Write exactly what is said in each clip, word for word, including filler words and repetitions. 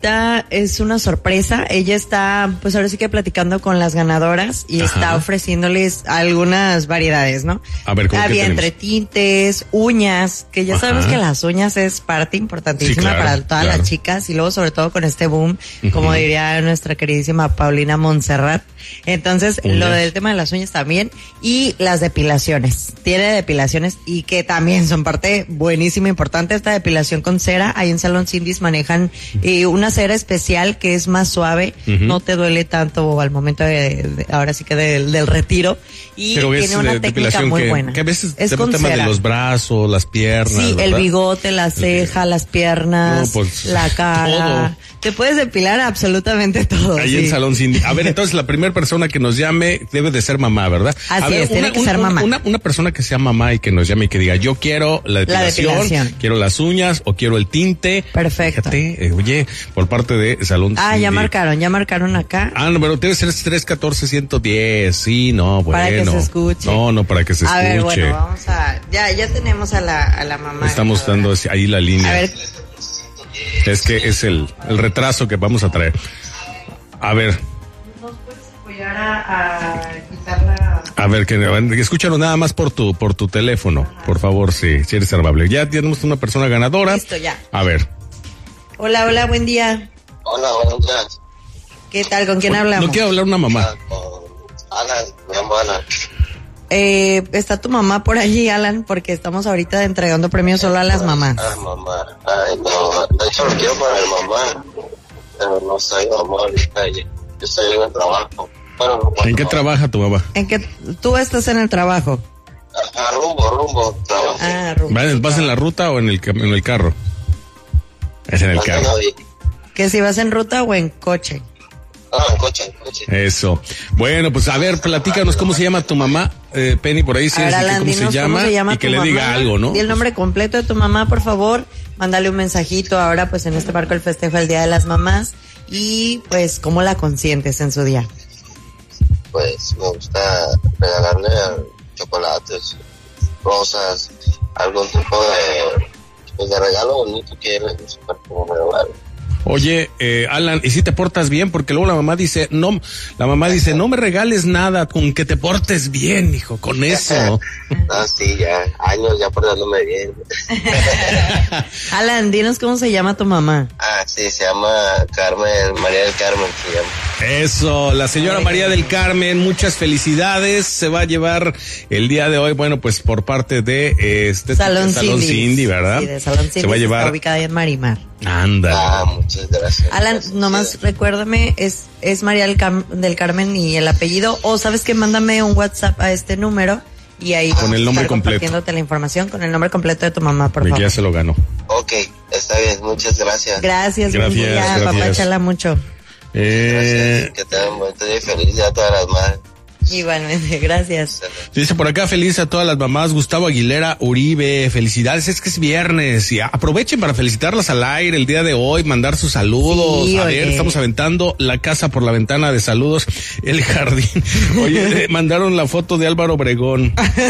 ahorita es una sorpresa. Ella está, pues ahora sí que platicando con las ganadoras y Ajá. está ofreciéndoles algunas variedades, ¿no? A ver, ¿cómo Había que entre tintes, uñas, que ya Ajá. sabemos que las uñas es parte importantísima sí, claro, para todas claro. las chicas y luego sobre todo con este boom, uh-huh. como diría nuestra queridísima Paulina Montserrat. Entonces, uñas. Lo del tema de las uñas también y las depilaciones. Tiene depilaciones y que también son parte buenísima, importante. Esta depilación con cera, ahí en Salón Cindy's manejan eh, una cera especial que es más suave, uh-huh. no te duele tanto al momento de, de ahora sí que de, del retiro y Pero tiene es una de, técnica muy que, buena. Que a veces es el con tema cera. De los brazos, las piernas. Sí, ¿verdad? el bigote, la ceja, okay. las piernas, no, pues, la cara. Todo. Te puedes depilar absolutamente todo. Ahí sí. en Salón Cindy. A ver, entonces la primera persona que nos llame debe de ser mamá, ¿verdad? Así a ver, es, una, tiene que una, ser mamá. Una, una persona que sea mamá y que nos llame y que diga, yo quiero la depilación, la depilación. quiero las uñas o quiero el tinte. Perfecto. Fíjate, eh, oye, por parte de Salón Ah, Cindy. ya marcaron, ya marcaron acá. Ah, no, pero debe ser tres uno cuatro, uno uno cero. Sí, no, bueno. Para que se escuche. No, no, para que se a escuche. A ver, bueno, vamos a, ya, ya tenemos a la, a la mamá. Estamos dando ahí la línea. A ver. Es que es el, el retraso que vamos a traer. A ver. ¿Nos puedes apoyar a, a quitar la... A ver, que, que escúchanos nada más por tu, por tu teléfono, Ajá. por favor, si, si eres amable. Ya tenemos una persona ganadora. Listo, ya. A ver. Hola, hola, buen día. Hola, buenos días. ¿Qué tal? ¿Con quién no, hablamos? No quiero hablar una mamá. Ah, con Alan, mi llamo Alan. Eh, está tu mamá por allí, Alan, porque estamos ahorita entregando premios solo a las mamás. Ah, mamá. Ay, no, de hecho lo quiero para mi mamá, pero no soy mamá ahorita, yo estoy en el trabajo. Bueno, no, ¿En qué no. trabaja tu mamá? ¿En qué? ¿Tú estás en el trabajo? Ah, rumbo, rumbo, trabajo. Ah, rumbo. ¿Vas en la ruta o en el, en el carro? Es en el carro. No, no, ¿Que si vas en ruta o en coche? Ah, en coche, en coche. Eso. Bueno, pues a ver, platícanos cómo se llama tu mamá, eh, Penny, por ahí, si ver, es Alan, cómo, se llama, cómo se llama y que tu le mamá, diga algo, ¿no? Y el nombre completo de tu mamá, por favor, mándale un mensajito ahora, pues en este marco el festejo del Día de las Mamás, y pues cómo la consientes en su día. Pues me gusta regalarle chocolates, rosas, algún tipo de, pues, de regalo bonito que le gusta como me regalo. Oye, eh, Alan, ¿y si te portas bien? Porque luego la mamá dice, no, la mamá dice, no me regales nada, con que te portes bien, hijo, con eso. No, sí, ya, años ya portándome bien. Alan, dinos cómo se llama tu mamá. Ah, sí, se llama Carmen, María del Carmen se llama. Eso, la señora María del Carmen, muchas felicidades, se va a llevar el día de hoy, bueno, pues por parte de este Salón, Salón Cindy. Cindy, ¿verdad? Sí, de Salón Cindy, se va a llevar. Está ubicada en Marimar. Ándale. Ah, muchas gracias. Alan, gracias, nomás sí. recuérdame, es, es María del, Cam- del Carmen y el apellido, o sabes que mándame un WhatsApp a este número y ahí con vamos el nombre a estar completo. Compartiéndote la información con el nombre completo de tu mamá, por De favor. que ya se lo ganó. Ok, está bien, muchas gracias. Gracias, Gracias, buen día, gracias. papáchala mucho. Eh, Gracias, que tengan un buen día y feliz día a todas las madres. Igualmente, gracias. Dice por acá, feliz a todas las mamás, Gustavo Aguilera Uribe, felicidades, es que es viernes y aprovechen para felicitarlas al aire el día de hoy, mandar sus saludos, Sí, a oye. ver, estamos aventando la casa por la ventana de saludos, el jardín, oye, eh, mandaron la foto de Álvaro Obregón,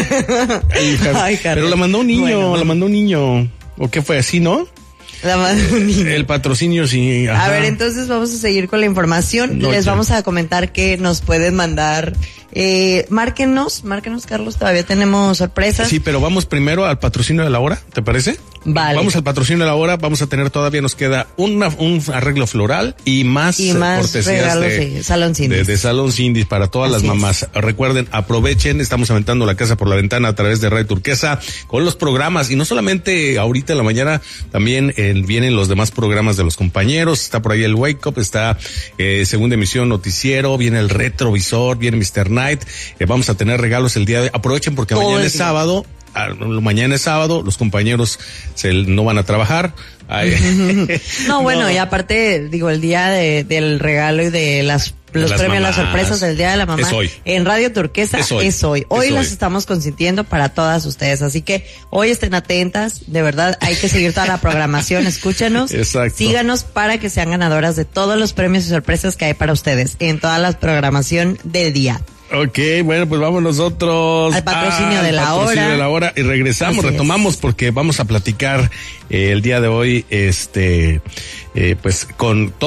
el jardín. Ay, jardín. Pero la mandó un niño, Bueno. la mandó un niño, ¿o qué fue así, no? La madre de un niño. El patrocinio sí. Ajá. A ver, entonces vamos a seguir con la información. Noche. Les vamos a comentar que nos pueden mandar. Eh, márquenos, márquenos, Carlos, todavía tenemos sorpresas. Sí, pero vamos primero al patrocinio de la hora, ¿te parece? Vale. Vamos al patrocinio de la hora, vamos a tener todavía, nos queda una, un arreglo floral y más, Y más cortesías regalos de, de Salón Cindy. de, de Salón Cindy para todas Así las mamás. es. Recuerden, aprovechen, estamos aventando la casa por la ventana a través de Radio Turquesa con los programas y no solamente ahorita en la mañana, también eh, vienen los demás programas de los compañeros, está por ahí el Wake Up, está eh, segunda emisión noticiero, viene el retrovisor, viene mister Night, eh, vamos a tener regalos el día de hoy, aprovechen porque Todo mañana el es día. sábado. Ah, mañana es sábado, los compañeros se, no van a trabajar. Ay. No, bueno, No. y aparte, digo, el día de, del regalo y de las los Las premios, las mamás. sorpresas del Día de la Mamá. Es hoy. En Radio Turquesa Es hoy. es hoy. Hoy Es las hoy. estamos consintiendo para todas ustedes. Así que hoy estén atentas. De verdad, hay que seguir toda la programación. Escúchanos. Exacto. Síganos para que sean ganadoras de todos los premios y sorpresas que hay para ustedes en toda la programación del día. Ok, bueno, pues vamos nosotros Al patrocinio al de la patrocinio hora. de la hora y regresamos, Así es. retomamos porque vamos a platicar eh, el día de hoy, este, eh, pues con